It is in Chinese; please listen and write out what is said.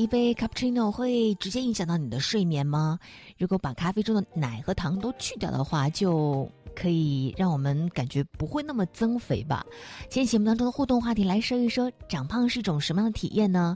一杯 cappuccino 会直接影响到你的睡眠吗？如果把咖啡中的奶和糖都去掉的话，就可以让我们感觉不会那么增肥吧。今天节目当中的互动话题来说一说，长胖是一种什么样的体验呢？